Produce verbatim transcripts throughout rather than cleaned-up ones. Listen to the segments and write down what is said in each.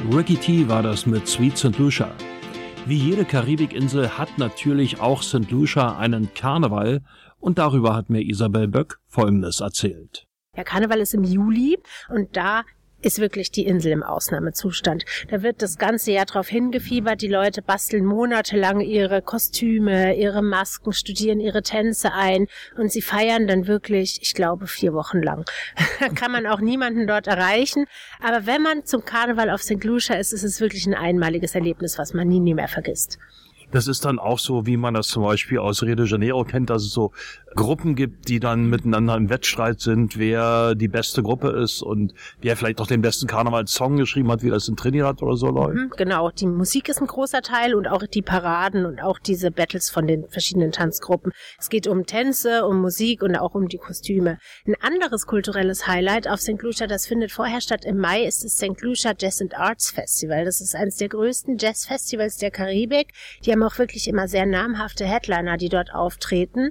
Ricky T war das mit Sweet Saint Lucia. Wie jede Karibikinsel hat natürlich auch Saint Lucia einen Karneval und darüber hat mir Isabel Böck Folgendes erzählt. Der Karneval ist im Juli und da ist wirklich die Insel im Ausnahmezustand. Da wird das ganze Jahr drauf hingefiebert. Die Leute basteln monatelang ihre Kostüme, ihre Masken, studieren ihre Tänze ein und sie feiern dann wirklich, ich glaube, vier Wochen lang. Da kann man auch niemanden dort erreichen. Aber wenn man zum Karneval auf Saint Lucia ist, ist es wirklich ein einmaliges Erlebnis, was man nie, nie mehr vergisst. Das ist dann auch so, wie man das zum Beispiel aus Rio de Janeiro kennt, dass es so Gruppen gibt, die dann miteinander im Wettstreit sind, wer die beste Gruppe ist und wer vielleicht auch den besten Karnevalssong geschrieben hat, wie das in Trinidad oder so läuft. Mhm, genau, die Musik ist ein großer Teil und auch die Paraden und auch diese Battles von den verschiedenen Tanzgruppen. Es geht um Tänze, um Musik und auch um die Kostüme. Ein anderes kulturelles Highlight auf Saint Lucia, das findet vorher statt im Mai, ist das Saint Lucia Jazz and Arts Festival. Das ist eines der größten Jazzfestivals der Karibik. Die haben auch wirklich immer sehr namhafte Headliner, die dort auftreten.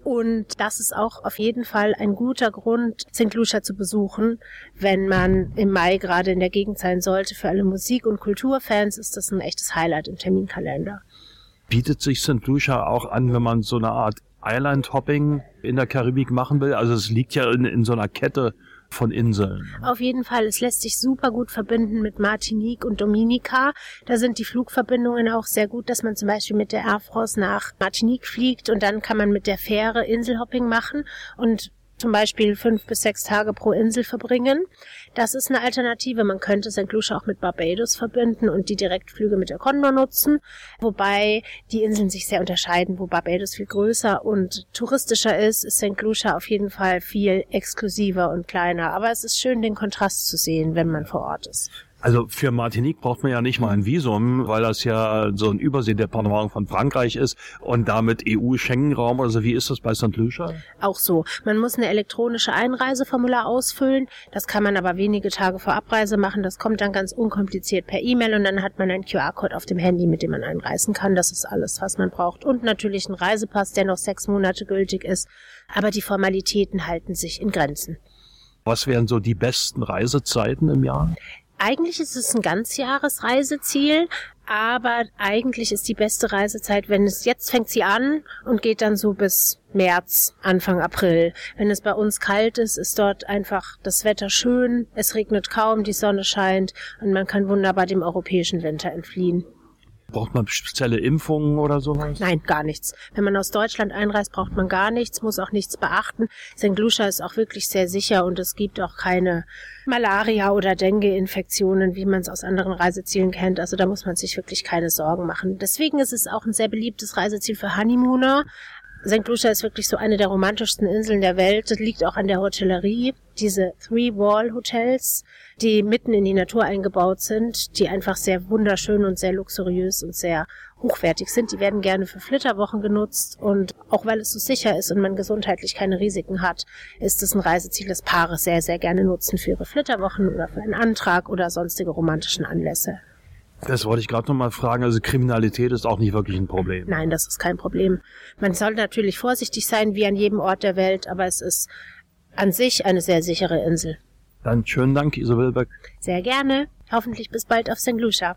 Und das ist auch auf jeden Fall ein guter Grund, Saint Lucia zu besuchen, wenn man im Mai gerade in der Gegend sein sollte. Für alle Musik- und Kulturfans ist das ein echtes Highlight im Terminkalender. Bietet sich Saint Lucia auch an, wenn man so eine Art Island-Hopping in der Karibik machen will? Also es liegt ja in, in so einer Kette von Inseln. Auf jeden Fall. Es lässt sich super gut verbinden mit Martinique und Dominica. Da sind die Flugverbindungen auch sehr gut, dass man zum Beispiel mit der Air France nach Martinique fliegt und dann kann man mit der Fähre Inselhopping machen und zum Beispiel fünf bis sechs Tage pro Insel verbringen. Das ist eine Alternative. Man könnte Saint Lucia auch mit Barbados verbinden und die Direktflüge mit der Condor nutzen, wobei die Inseln sich sehr unterscheiden. Wo Barbados viel größer und touristischer ist, ist Saint Lucia auf jeden Fall viel exklusiver und kleiner. Aber es ist schön, den Kontrast zu sehen, wenn man vor Ort ist. Also für Martinique braucht man ja nicht mal ein Visum, weil das ja so ein Überseedepartement von Frankreich ist und damit E U-Schengen-Raum oder so. Wie ist das bei Saint Lucia? Auch so. Man muss eine elektronische Einreiseformular ausfüllen. Das kann man aber wenige Tage vor Abreise machen. Das kommt dann ganz unkompliziert per E-Mail und dann hat man einen Q R-Code auf dem Handy, mit dem man einreisen kann. Das ist alles, was man braucht. Und natürlich einen Reisepass, der noch sechs Monate gültig ist. Aber die Formalitäten halten sich in Grenzen. Was wären so die besten Reisezeiten im Jahr? Eigentlich ist es ein Ganzjahresreiseziel, aber eigentlich ist die beste Reisezeit, wenn es jetzt fängt sie an und geht dann so bis März, Anfang April. Wenn es bei uns kalt ist, ist dort einfach das Wetter schön, es regnet kaum, die Sonne scheint und man kann wunderbar dem europäischen Winter entfliehen. Braucht man spezielle Impfungen oder sowas? Nein, gar nichts. Wenn man aus Deutschland einreist, braucht man gar nichts, muss auch nichts beachten. Saint Lucia ist auch wirklich sehr sicher und es gibt auch keine Malaria- oder Dengue-Infektionen, wie man es aus anderen Reisezielen kennt. Also da muss man sich wirklich keine Sorgen machen. Deswegen ist es auch ein sehr beliebtes Reiseziel für Honeymooner. Saint Lucia ist wirklich so eine der romantischsten Inseln der Welt. Das liegt auch an der Hotellerie. Diese Three-Wall-Hotels, die mitten in die Natur eingebaut sind, die einfach sehr wunderschön und sehr luxuriös und sehr hochwertig sind. Die werden gerne für Flitterwochen genutzt und auch weil es so sicher ist und man gesundheitlich keine Risiken hat, ist es ein Reiseziel, das Paare sehr, sehr gerne nutzen für ihre Flitterwochen oder für einen Antrag oder sonstige romantischen Anlässe. Das wollte ich gerade noch mal fragen. Also Kriminalität ist auch nicht wirklich ein Problem. Nein, das ist kein Problem. Man soll natürlich vorsichtig sein, wie an jedem Ort der Welt, aber es ist an sich eine sehr sichere Insel. Dann schönen Dank, Isabel Böck. Sehr gerne. Hoffentlich bis bald auf Saint Lucia.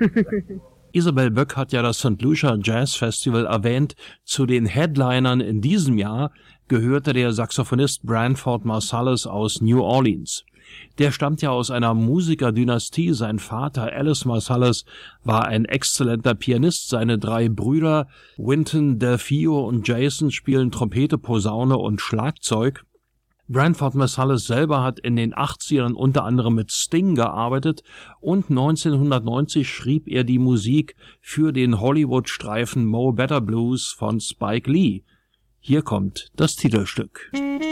Isabel Böck hat ja das Saint Lucia Jazz Festival erwähnt. Zu den Headlinern in diesem Jahr gehörte der Saxophonist Branford Marsalis aus New Orleans. Der stammt ja aus einer Musikerdynastie. Sein Vater Alice Marsalis war ein exzellenter Pianist. Seine drei Brüder Wynton, Delfio und Jason spielen Trompete, Posaune und Schlagzeug. Branford Marsalis selber hat in den achtzigern unter anderem mit Sting gearbeitet und neunzehnhundertneunzig schrieb er die Musik für den Hollywood-Streifen Mo Better Blues von Spike Lee. Hier kommt das Titelstück.